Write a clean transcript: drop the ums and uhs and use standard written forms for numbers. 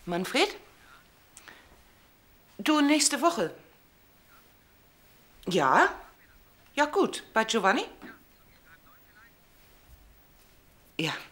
Manfred? Du, nächste Woche. Ja? Ja, gut. Bei Giovanni? Ja.